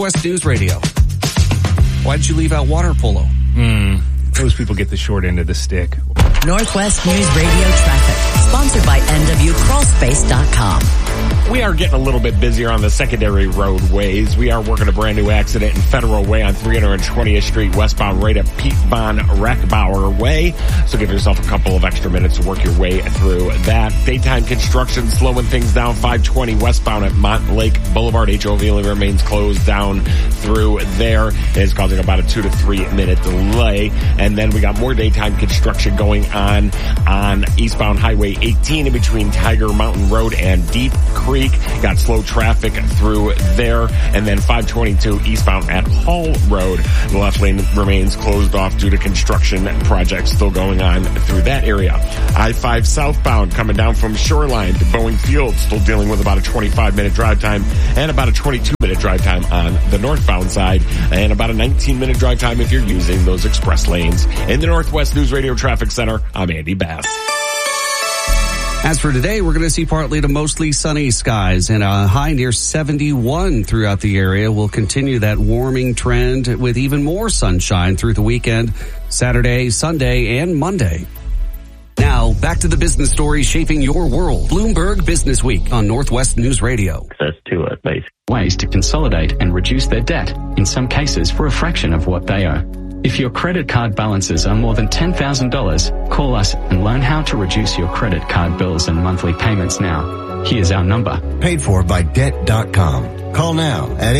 West News Radio. Why did you leave out water polo? Those people get the short end of the stick. Northwest News Radio traffic, sponsored by NWCrawlspace.com. We are getting a little bit busier on the secondary roadways. We are working a brand new accident in Federal Way on 320th Street westbound right at Pete Von Reckbauer Way. So give yourself a couple of extra minutes to work your way through that. Daytime construction slowing things down 520 westbound at Montlake Boulevard. HOV remains closed down through there. It is causing about a 2 to 3 minute delay. And then we got more daytime construction going on eastbound Highway 18 in between Tiger Mountain Road and Deep Creek. Got slow traffic through there. And then 522 eastbound at Hall Road. The left lane remains closed off due to construction projects still going on through that area. I-5 southbound coming down from Shoreline to Boeing Field, still dealing with about a 25-minute drive time and about a 22-minute drive time on the northbound side, and about a 19-minute drive time if you're using those express lanes. In the Northwest News Radio Traffic Center, I'm Andy Bass. As for today, we're going to see partly to mostly sunny skies and a high near 71 throughout the area. We'll continue that warming trend with even more sunshine through the weekend, Saturday, Sunday, and Monday. Now, back to the business stories shaping your world. Bloomberg Business Week on Northwest News Radio. Access to it, basically. Ways to consolidate and reduce their debt, in some cases for a fraction of what they owe. If your credit card balances are more than $10,000, call us and learn how to reduce your credit card bills and monthly payments now. Here's our number. Paid for by Debt.com. Call now at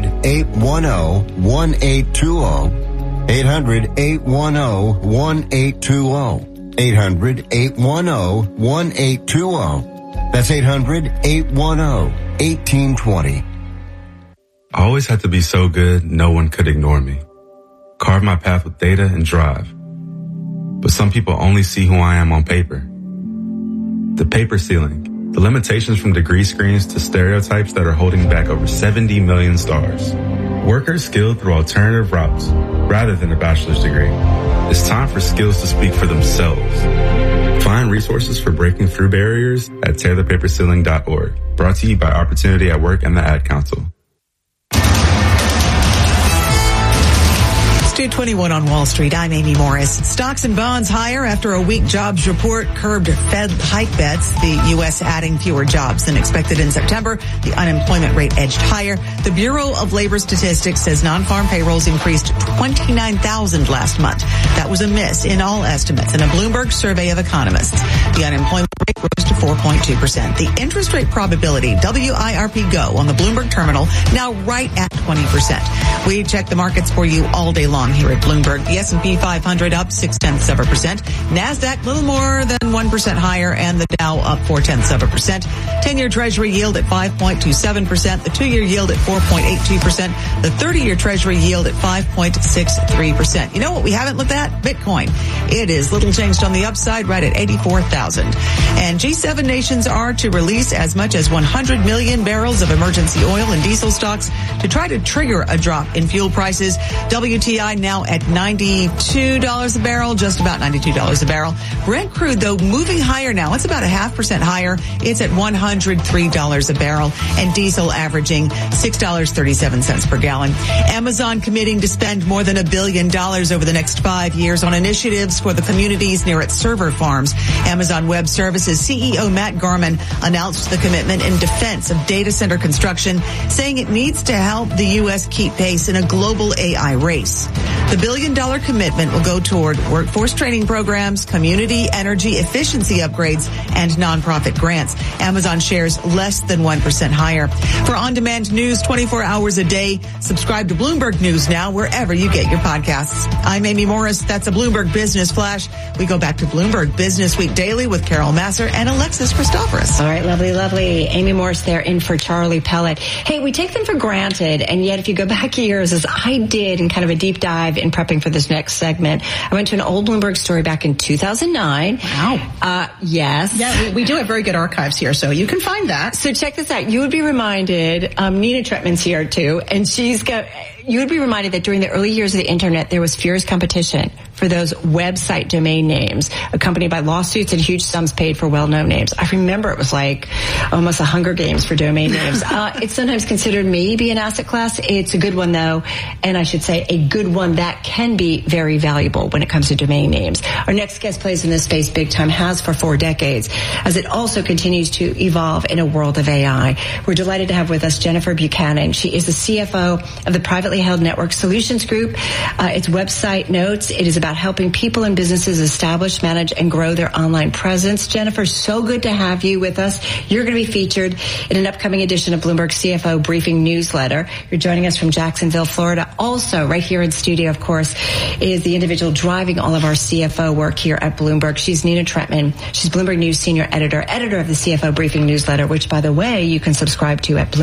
800-810-1820. 800-810-1820. 800-810-1820. That's 800-810-1820. I always had to be so good, no one could ignore me. Carve my path with data and drive. But some people only see who I am on paper. The paper ceiling, the limitations from degree screens to stereotypes that are holding back over 70 million stars. Workers skilled through alternative routes rather than a bachelor's degree. It's time for skills to speak for themselves. Find resources for breaking through barriers at tearthepaperceiling.org. Brought to you by Opportunity at Work and the Ad Council. 2:21 on Wall Street. I'm Amy Morris. Stocks and bonds higher after a weak jobs report curbed Fed hike bets. The U.S. adding fewer jobs than expected in September. The unemployment rate edged higher. The Bureau of Labor Statistics says non-farm payrolls increased 29,000 last month. That was a miss in all estimates in a Bloomberg survey of economists. The unemployment rate rose to 4.2%. The interest rate probability, WIRP Go, on the Bloomberg terminal, now right at 20%. We check the markets for you all day long here at Bloomberg. The S&P 500 up 0.6%. NASDAQ little more than 1% higher, and the Dow up 0.4%. 10-year Treasury yield at 5.27%. The 2-year yield at 4.82%. The 30-year Treasury yield at 5.63%. You know what we haven't looked at? Bitcoin. It is little changed on the upside, right at 84,000. And G7 nations are to release as much as 100 million barrels of emergency oil and diesel stocks to try to trigger a drop in fuel prices. WTI now at $92 a barrel, just about $92 a barrel. Brent crude, though, moving higher now. It's about 0.5% higher. It's at $103 a barrel, and diesel averaging $6.37 per gallon. Amazon committing to spend more than $1 billion over the next 5 years on initiatives for the communities near its server farms. Amazon Web Services CEO Matt Garman announced the commitment in defense of data center construction, saying it needs to help the U.S. keep pace in a global AI race. The $1 billion commitment will go toward workforce training programs, community energy efficiency upgrades, and nonprofit grants. Amazon shares less than 1% higher. For on-demand news 24 hours a day, subscribe to Bloomberg News now wherever you get your podcasts. I'm Amy Morris. That's a Bloomberg Business Flash. We go back to Bloomberg Business Week Daily with Carol Masser and Alexis Christoforous. All right, lovely. Amy Morris there in for Charlie Pellet. Hey, we take them for granted, and yet if you go back years, as I did in kind of a deep dive in prepping for this next segment. I went to an old Bloomberg story back in 2009. Wow. Yes. Yeah, we do have very good archives here, so you can find that. So check this out. You would be reminded, Nina Tretman's here too, and you would be reminded that during the early years of the internet, there was fierce competition for those website domain names, accompanied by lawsuits and huge sums paid for well-known names. I remember it was like almost a Hunger Games for domain names. It's sometimes considered maybe an asset class. It's a good one though, and I should say a good one that can be very valuable when it comes to domain names. Our next guest plays in this space big time, has for 4 decades, as it also continues to evolve in a world of AI. We're delighted to have with us Jennifer Buchanan. She is the CFO of the privately held Network Solutions Group. Its website notes it is about helping people and businesses establish, manage, and grow their online presence. Jennifer, so good to have you with us. You're going to be featured in an upcoming edition of Bloomberg CFO Briefing newsletter. You're joining us from Jacksonville, Florida. Also, right here in studio, of course, is the individual driving all of our CFO work here at Bloomberg. She's Nina Tretman. She's Bloomberg News Senior Editor of the CFO Briefing newsletter, which, by the way, you can subscribe to at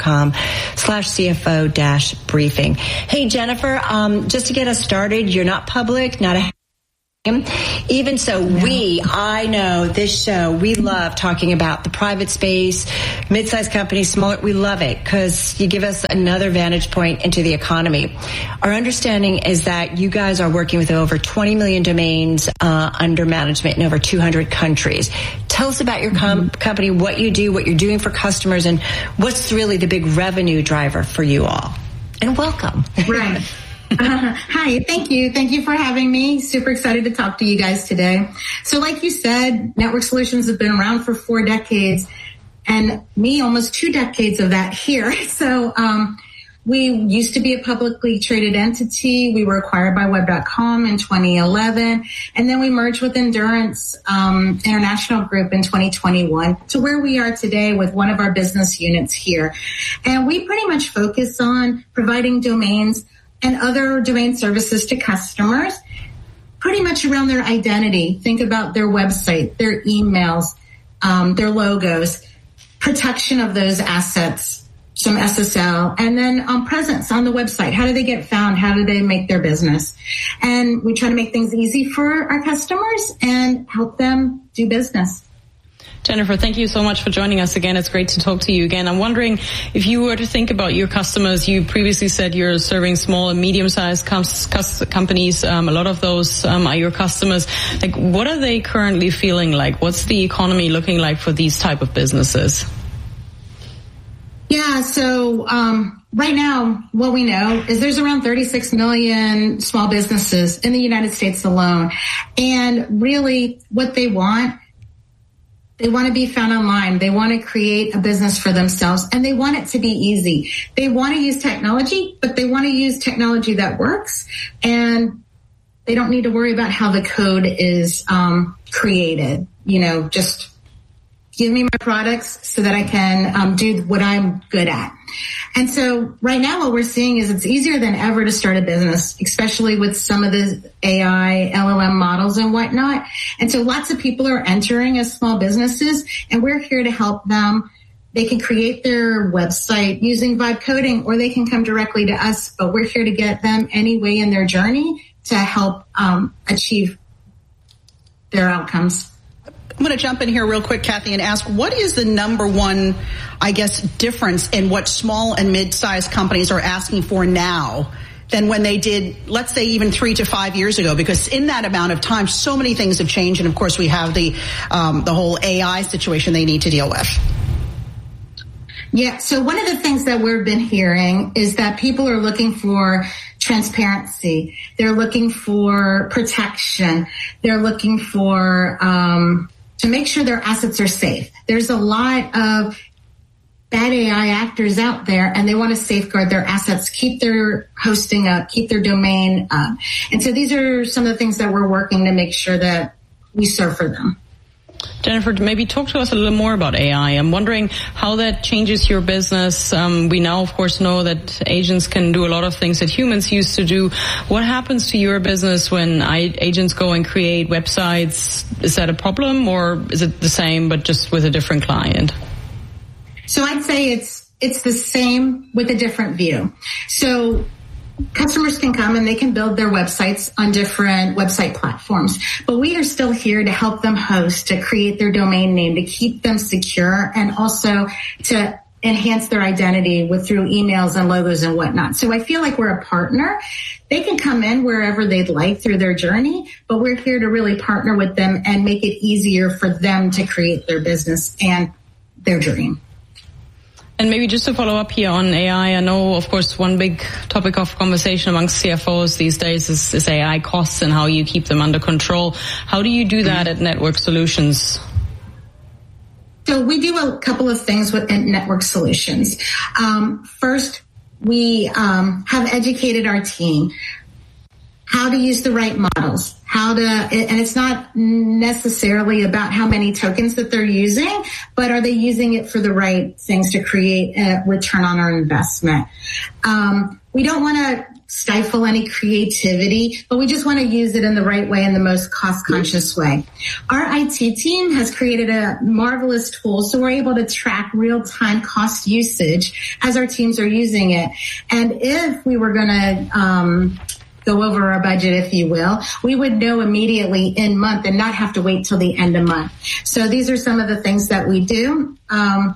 Bloomberg.com/CFO-briefing. Hey, Jennifer, just to get us started, you're not public, not a even so, I know this show, we love talking about the private space, mid-sized companies, smaller. We love it because you give us another vantage point into the economy. Our understanding is that you guys are working with over 20 million domains under management in over 200 countries. Tell us about your company, what you do, what you're doing for customers, and what's really the big revenue driver for you all. And welcome. Right. Hi, thank you. Thank you for having me. Super excited to talk to you guys today. So like you said, Network Solutions have been around for 4 decades and me almost 2 decades of that here. So we used to be a publicly traded entity. We were acquired by Web.com in 2011, and then we merged with Endurance International Group in 2021 to where we are today with one of our business units here. And we pretty much focus on providing domains and other domain services to customers, pretty much around their identity. Think about their website, their emails, their logos, protection of those assets, some SSL, and then presence on the website. How do they get found? How do they make their business? And we try to make things easy for our customers and help them do business. Jennifer, thank you so much for joining us again. It's great to talk to you again. I'm wondering if you were to think about your customers. You previously said you're serving small and medium-sized companies. A lot of those are your customers. Like, what are they currently feeling like? What's the economy looking like for these type of businesses? Yeah, so right now, what we know is there's around 36 million small businesses in the United States alone. And really what they want to be found online. They want to create a business for themselves, and they want it to be easy. They want to use technology, but they want to use technology that works, and they don't need to worry about how the code is created. You know, just give me my products so that I can do what I'm good at. And so right now what we're seeing is it's easier than ever to start a business, especially with some of the AI, LLM models and whatnot. And so lots of people are entering as small businesses, and we're here to help them. They can create their website using Vibe coding, or they can come directly to us, but we're here to get them any way in their journey to help achieve their outcomes. I'm going to jump in here real quick, Kathy, and ask, what is the number one, I guess, difference in what small and mid-sized companies are asking for now than when they did, let's say, even 3 to 5 years ago? Because in that amount of time, so many things have changed. And of course, we have the whole AI situation they need to deal with. Yeah. So one of the things that we've been hearing is that people are looking for transparency. They're looking for protection. They're looking for, to make sure their assets are safe. There's a lot of bad AI actors out there, and they want to safeguard their assets, keep their hosting up, keep their domain up. And so these are some of the things that we're working to make sure that we serve for them. Jennifer, maybe talk to us a little more about AI. I'm wondering how that changes your business. We now, of course, know that agents can do a lot of things that humans used to do. What happens to your business when agents go and create websites? Is that a problem, or is it the same but just with a different client? So I'd say it's the same with a different view. So customers can come and they can build their websites on different website platforms, but we are still here to help them host, to create their domain name, to keep them secure, and also to enhance their identity through emails and logos and whatnot. So I feel like we're a partner. They can come in wherever they'd like through their journey, but we're here to really partner with them and make it easier for them to create their business and their dream. And maybe just to follow up here on AI, I know, of course, one big topic of conversation amongst CFOs these days is AI costs and how you keep them under control. How do you do that at Network Solutions? So we do a couple of things with Network Solutions. First, we have educated our team how to use the right models, and it's not necessarily about how many tokens that they're using, but are they using it for the right things to create a return on our investment? We don't want to stifle any creativity, but we just want to use it in the right way, in the most cost-conscious way. Our IT team has created a marvelous tool, so we're able to track real-time cost usage as our teams are using it. And if we were going to go over our budget, if you will, we would know immediately in month and not have to wait till the end of month. So these are some of the things that we do. And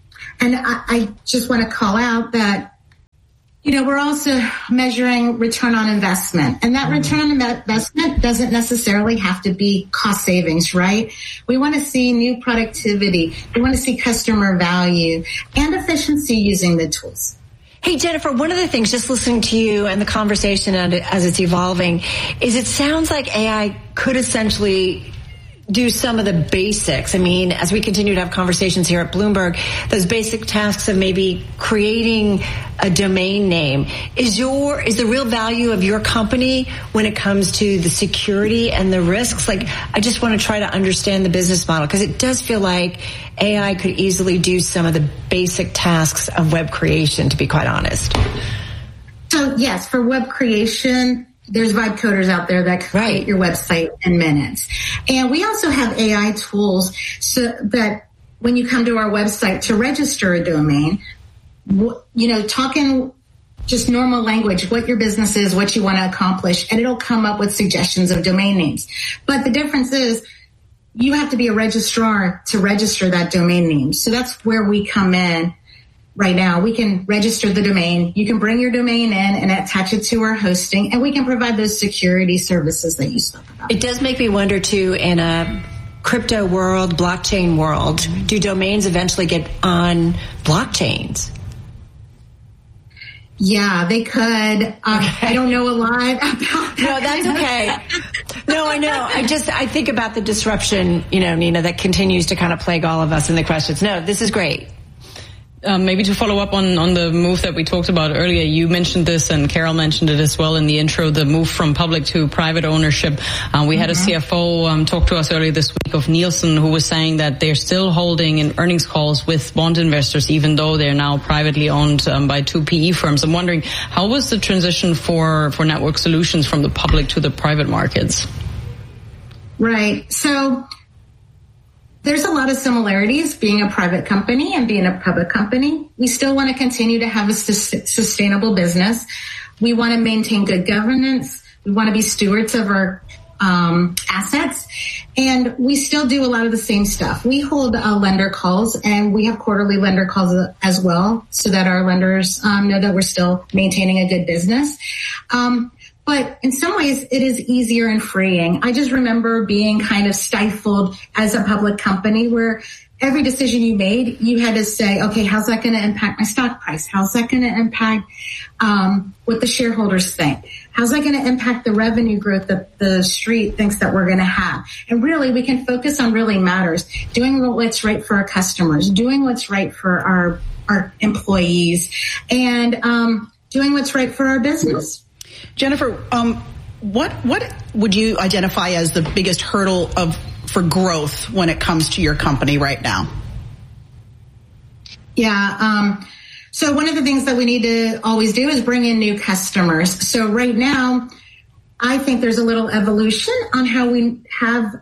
I just want to call out that, we're also measuring return on investment, and that return on investment doesn't necessarily have to be cost savings, right? We want to see new productivity. We want to see customer value and efficiency using the tools. Hey, Jennifer, one of the things, just listening to you and the conversation as it's evolving, is it sounds like AI could essentially do some of the basics. I mean, as we continue to have conversations here at Bloomberg, those basic tasks of maybe creating a domain name. Is the real value of your company when it comes to the security and the risks? Like, I just want to try to understand the business model, because it does feel like AI could easily do some of the basic tasks of web creation, to be quite honest. So yes, for web creation, there's vibe coders out there that create your website in minutes. And we also have AI tools so that when you come to our website to register a domain, talking just normal language, what your business is, what you want to accomplish, and it'll come up with suggestions of domain names. But the difference is you have to be a registrar to register that domain name. So that's where we come in. Right now, we can register the domain. You can bring your domain in and attach it to our hosting, and we can provide those security services that you spoke about. It does make me wonder, too, in a crypto world, blockchain world, do domains eventually get on blockchains? Yeah, they could. I don't know a lot about that. No, that's okay. No, I know. I think about the disruption, Nina, that continues to kind of plague all of us in the questions. No, this is great. Maybe to follow up on the move that we talked about earlier, you mentioned this and Carol mentioned it as well in the intro, the move from public to private ownership. We had a CFO talk to us earlier this week of Nielsen, who was saying that they're still holding in earnings calls with bond investors, even though they're now privately owned by two PE firms. I'm wondering, how was the transition for Network Solutions from the public to the private markets? Right. So there's a lot of similarities being a private company and being a public company. We still want to continue to have a sustainable business. We want to maintain good governance. We want to be stewards of our assets. And we still do a lot of the same stuff. We hold lender calls, and we have quarterly lender calls as well, so that our lenders know that we're still maintaining a good business. But in some ways, it is easier and freeing. I just remember being kind of stifled as a public company where every decision you made, you had to say, okay, how's that going to impact my stock price? How's that going to impact what the shareholders think? How's that going to impact the revenue growth that the street thinks that we're going to have? And really, we can focus on really matters, doing what's right for our customers, doing what's right for our employees, and doing what's right for our business. Jennifer, what would you identify as the biggest hurdle for growth when it comes to your company right now? Yeah. So one of the things that we need to always do is bring in new customers. So right now, I think there's a little evolution on how we have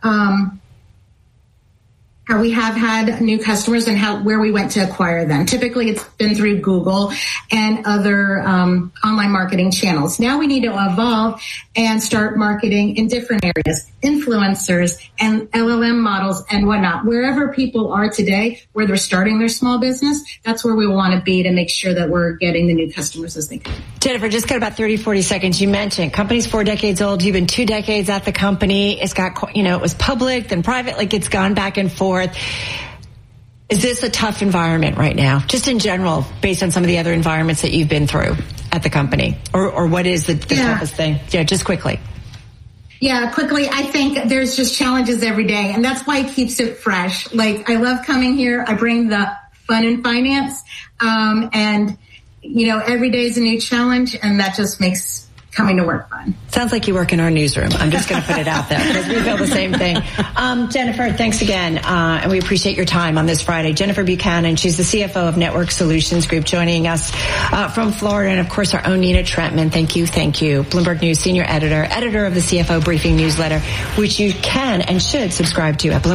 had new customers and where we went to acquire them. Typically, it's been through Google and other online offline marketing channels. Now we need to evolve and start marketing in different areas, influencers and LLM models and whatnot. Wherever people are today, where they're starting their small business, that's where we want to be to make sure that we're getting the new customers as they come. Jennifer, just got about 30, 40 seconds. You mentioned company's 4 decades old. You've been 2 decades at the company. It's got, it was public, then private, like it's gone back and forth. Is this a tough environment right now, just in general, based on some of the other environments that you've been through at the company? Or what is the toughest thing? Yeah, just quickly. Yeah, quickly, I think there's just challenges every day, and that's why it keeps it fresh. Like, I love coming here. I bring the fun in finance, and, every day is a new challenge, and that just makes coming to work fun. Sounds like you work in our newsroom. I'm just going to put it out there because we feel the same thing. Jennifer, thanks again. And we appreciate your time on this Friday. Jennifer Buchanan, she's the CFO of Network Solutions Group, joining us from Florida. And of course, our own Nina Trentman. Thank you. Bloomberg News senior editor of the CFO Briefing newsletter, which you can and should subscribe to at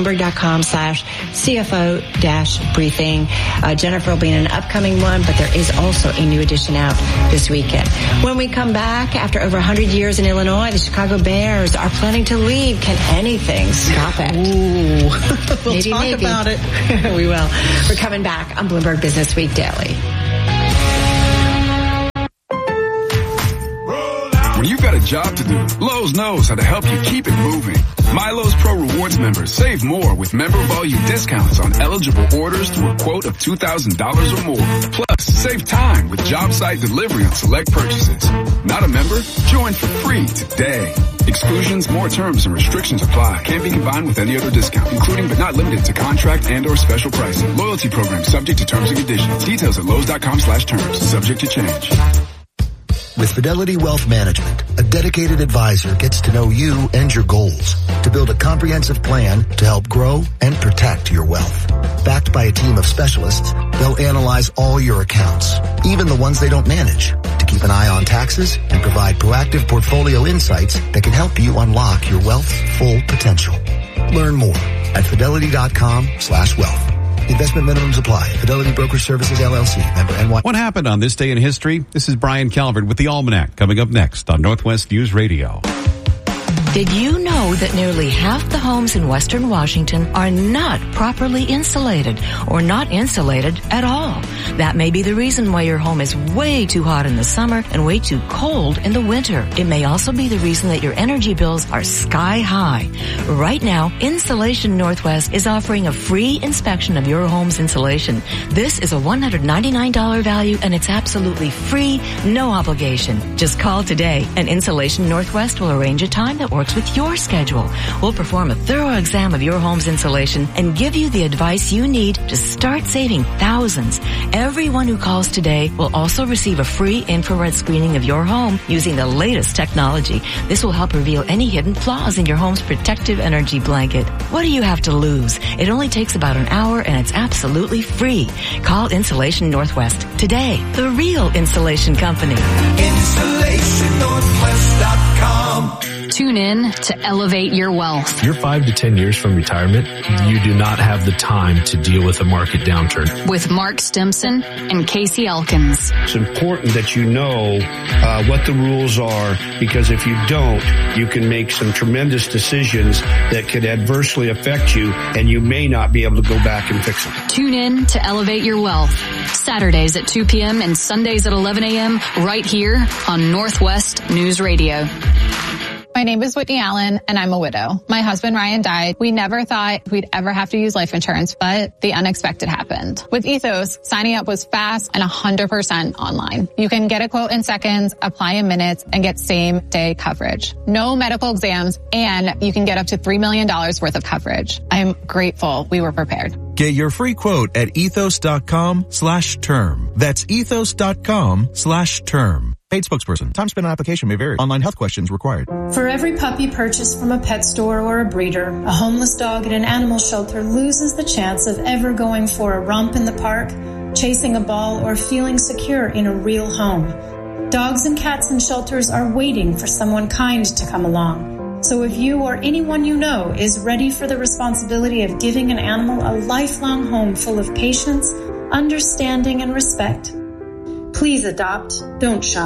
Bloomberg.com/CFO-briefing. Jennifer will be in an upcoming one, but there is also a new edition out this weekend. When we come back, after over 100 years in Illinois, the Chicago Bears are planning to leave. Can anything stop it? Ooh. We'll talk about it. We will. We're coming back on Bloomberg Business Week Daily. When you've got a job to do, Lowe's knows how to help you keep it moving. My Lowe's Pro Rewards members save more with member volume discounts on eligible orders through a quote of $2,000 or more. Plus, save time with job site delivery on select purchases. Not a member? Join for free today. Exclusions, more terms and restrictions apply. Can't be combined with any other discount, including but not limited to contract and or special pricing. Loyalty program subject to terms and conditions. Details at Lowe's.com/terms. Subject to change. With Fidelity Wealth Management, a dedicated advisor gets to know you and your goals to build a comprehensive plan to help grow and protect your wealth. Backed by a team of specialists, they'll analyze all your accounts, even the ones they don't manage, to keep an eye on taxes and provide proactive portfolio insights that can help you unlock your wealth's full potential. Learn more at Fidelity.com/wealth. Investment minimums apply. Fidelity Brokerage Services, LLC. Member NY. What happened on this day in history? This is Brian Calvert with the Almanac, coming up next on Northwest News Radio. Did you know that nearly half the homes in Western Washington are not properly insulated or not insulated at all? That may be the reason why your home is way too hot in the summer and way too cold in the winter. It may also be the reason that your energy bills are sky high. Right now, Insulation Northwest is offering a free inspection of your home's insulation. This is a $199 value and it's absolutely free, no obligation. Just call today and Insulation Northwest will arrange a time that works with your schedule. We'll perform a thorough exam of your home's insulation and give you the advice you need to start saving thousands. Everyone who calls today will also receive a free infrared screening of your home using the latest technology. This will help reveal any hidden flaws in your home's protective energy blanket. What do you have to lose? It only takes about an hour and it's absolutely free. Call Insulation Northwest today. The real insulation company. InsulationNorthwest.com. Tune in to Elevate Your Wealth. You're 5 to 10 years from retirement. You do not have the time to deal with a market downturn. With Mark Stimson and Casey Elkins. It's important that you know what the rules are, because if you don't, you can make some tremendous decisions that could adversely affect you, and you may not be able to go back and fix them. Tune in to Elevate Your Wealth. Saturdays at 2 p.m. and Sundays at 11 a.m. right here on Northwest News Radio. My name is Whitney Allen, and I'm a widow. My husband, Ryan, died. We never thought we'd ever have to use life insurance, but the unexpected happened. With Ethos, signing up was fast and 100% online. You can get a quote in seconds, apply in minutes, and get same-day coverage. No medical exams, and you can get up to $3 million worth of coverage. I'm grateful we were prepared. Get your free quote at ethos.com/term. That's ethos.com/term. Paid spokesperson. Time spent on application may vary. Online health questions required. For every puppy purchased from a pet store or a breeder, a homeless dog at an animal shelter loses the chance of ever going for a romp in the park, chasing a ball, or feeling secure in a real home. Dogs and cats in shelters are waiting for someone kind to come along. So if you or anyone you know is ready for the responsibility of giving an animal a lifelong home full of patience, understanding, and respect, please adopt, don't shop.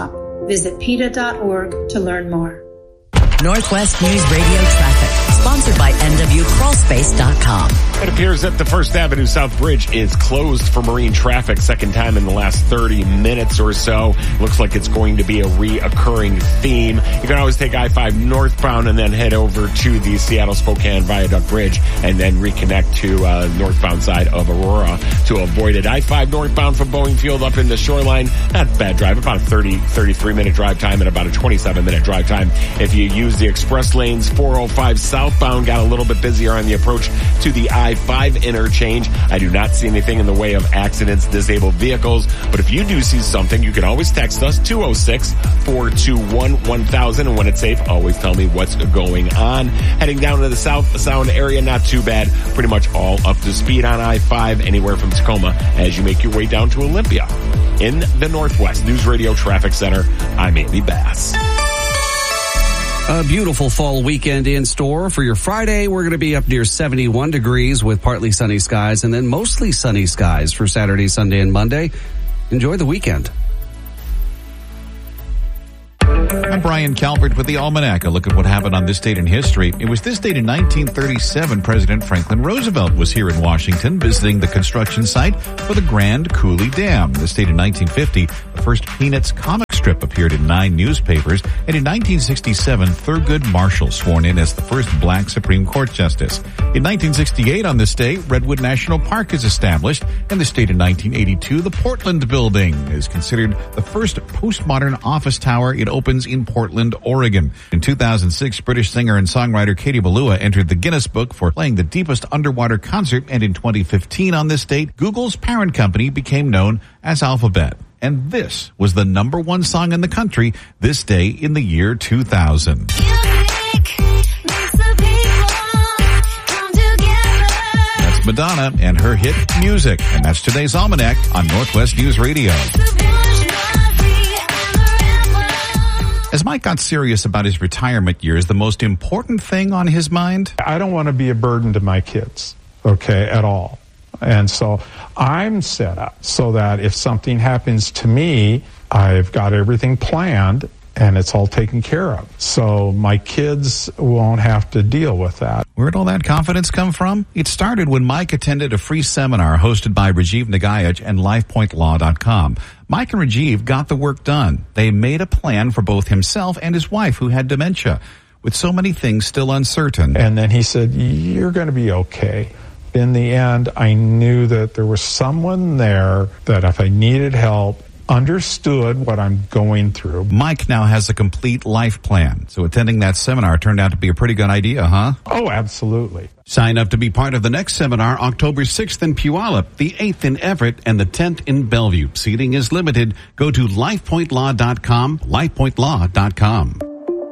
Visit PETA.org to learn more. Northwest News Radio traffic, sponsored by NWCrawlspace.com. It appears that the First Avenue South Bridge is closed for marine traffic, second time in the last 30 minutes or so. Looks like it's going to be a reoccurring theme. You can always take I-5 northbound and then head over to the Seattle-Spokane Viaduct Bridge and then reconnect to northbound side of Aurora to avoid it. I-5 northbound from Boeing Field up in the Shoreline, not a bad drive, about a 33-minute drive time and about a 27-minute drive time. If you use the express lanes, 405 southbound got a little bit busier on the approach to the I-5 interchange. I do not see anything in the way of accidents, disabled vehicles, but if you do see something, you can always text us 206-421-1000, and when it's safe, always tell me what's going on. Heading down to the South Sound area, not too bad. Pretty much all up to speed on I-5, anywhere from Tacoma as you make your way down to Olympia. In the Northwest News Radio Traffic Center, I'm Andy Bass. A beautiful fall weekend in store for your Friday. We're going to be up near 71 degrees with partly sunny skies and then mostly sunny skies for Saturday, Sunday, and Monday. Enjoy the weekend. I'm Brian Calvert with the Almanac. A look at what happened on this date in history. It was this date in 1937 President Franklin Roosevelt was here in Washington visiting the construction site for the Grand Coulee Dam. This date in 1950, the first Peanuts comic strip appeared in 9 newspapers. And in 1967, Thurgood Marshall sworn in as the first black Supreme Court Justice. In 1968, on this day, Redwood National Park is established. And this date in 1982, the Portland Building is considered the first postmodern office tower. It opens in Portland, Oregon. In 2006, British singer and songwriter Katie Balua entered the Guinness Book for playing the deepest underwater concert. And in 2015, on this date, Google's parent company became known as Alphabet. And this was the #1 song in the country this day in the year 2000. That's Madonna and her hit Music. And that's today's Almanac on Northwest News Radio. As Mike got serious about his retirement years, the most important thing on his mind? I don't want to be a burden to my kids, okay, at all. And so I'm set up so that if something happens to me, I've got everything planned and it's all taken care of. So my kids won't have to deal with that. Where'd all that confidence come from? It started when Mike attended a free seminar hosted by Rajiv Nagayaj and LifePointLaw.com. Mike and Rajiv got the work done. They made a plan for both himself and his wife who had dementia, with so many things still uncertain. And then he said, you're going to be okay. In the end, I knew that there was someone there that if I needed help, understood what I'm going through. Mike now has a complete life plan. So attending that seminar turned out to be a pretty good idea, huh? Oh, absolutely. Sign up to be part of the next seminar, October 6th in Puyallup, the 8th in Everett, and the 10th in Bellevue. Seating is limited. Go to LifePointLaw.com, LifePointLaw.com.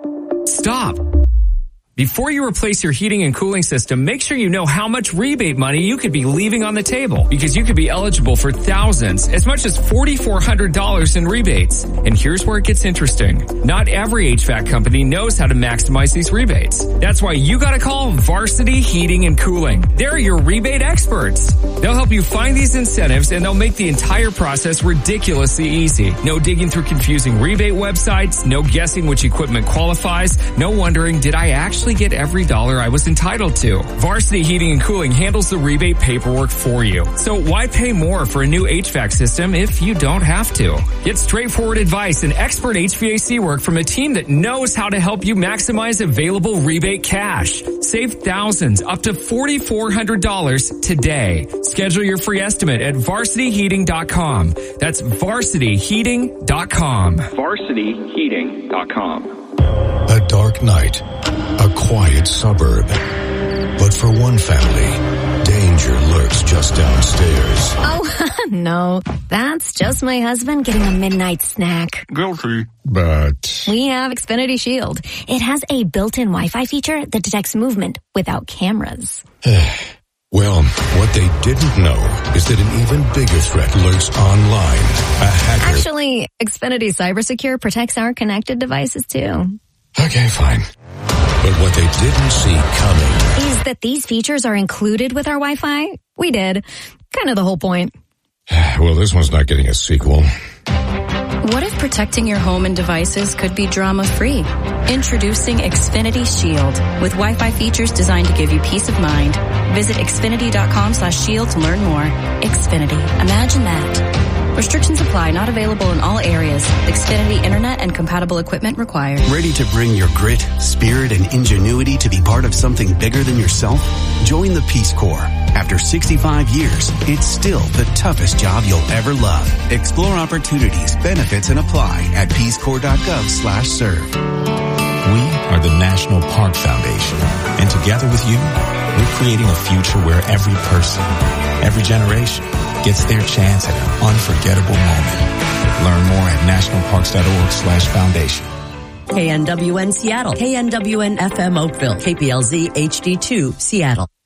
Stop. Before you replace your heating and cooling system, make sure you know how much rebate money you could be leaving on the table, because you could be eligible for thousands, as much as $4,400 in rebates. And here's where it gets interesting. Not every HVAC company knows how to maximize these rebates. That's why you gotta call Varsity Heating and Cooling. They're your rebate experts. They'll help you find these incentives, and they'll make the entire process ridiculously easy. No digging through confusing rebate websites, no guessing which equipment qualifies, no wondering, did I actually get every dollar I was entitled to? Varsity Heating and Cooling handles the rebate paperwork for you. So why pay more for a new HVAC system if you don't have to? Get straightforward advice and expert HVAC work from a team that knows how to help you maximize available rebate cash. Save thousands, up to $4,400 today. Schedule your free estimate at varsityheating.com. That's varsityheating.com. varsityheating.com. A dark night, a quiet suburb. But for one family, danger lurks just downstairs. Oh, no. That's just my husband getting a midnight snack. Guilty. But we have Xfinity Shield. It has a built-in Wi-Fi feature that detects movement without cameras. Well, what they didn't know is that an even bigger threat lurks online. A hacker. Actually, Xfinity CyberSecure protects our connected devices too. Okay, fine. But what they didn't see coming is that these features are included with our Wi-Fi. We did. Kind of the whole point. Well, this one's not getting a sequel. What if protecting your home and devices could be drama-free? Introducing Xfinity Shield with Wi-Fi features designed to give you peace of mind. Visit Xfinity.com/shield to learn more. Xfinity. Imagine that. Restrictions apply. Not available in all areas. Xfinity Internet and compatible equipment required. Ready to bring your grit, spirit, and ingenuity to be part of something bigger than yourself? Join the Peace Corps. After 65 years, it's still the toughest job you'll ever love. Explore opportunities, benefits, and apply at peacecorps.gov/serve. We are the National Park Foundation, and together with you, we're creating a future where every person, every generation, gets their chance at an unforgettable moment. Learn more at nationalparks.org/foundation. KNWN Seattle, KNWN FM Oakville, KPLZ HD2 Seattle.